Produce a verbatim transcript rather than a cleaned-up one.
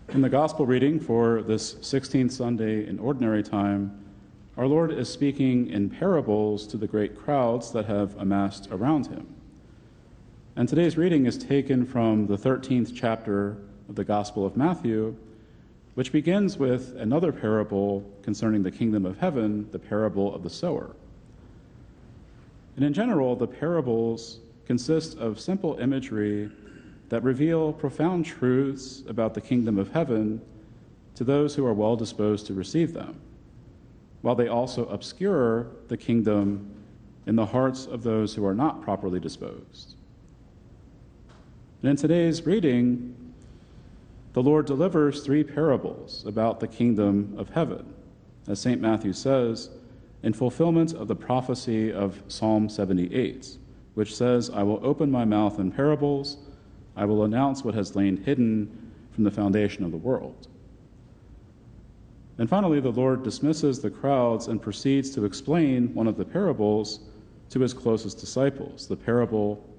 In the Gospel reading for this sixteenth Sunday in Ordinary Time, our Lord is speaking in parables to the great crowds that have amassed around him. And today's reading is taken from the thirteenth chapter of the Gospel of Matthew, which begins with another parable concerning the kingdom of heaven, the parable of the sower. And in general, the parables consist of simple imagery that reveal profound truths about the kingdom of heaven to those who are well disposed to receive them, while they also obscure the kingdom in the hearts of those who are not properly disposed. And in today's reading, the Lord delivers three parables about the kingdom of heaven, as Saint Matthew says, in fulfillment of the prophecy of Psalm seventy-eight, which says, "I will open my mouth in parables, I will announce what has lain hidden from the foundation of the world." And finally, the Lord dismisses the crowds and proceeds to explain one of the parables to his closest disciples, the parable